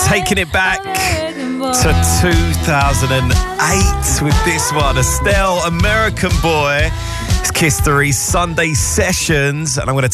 taking it back to 2008 with this one. Estelle, American Boy. It's Kiss 3 Sunday Sessions, and I'm going to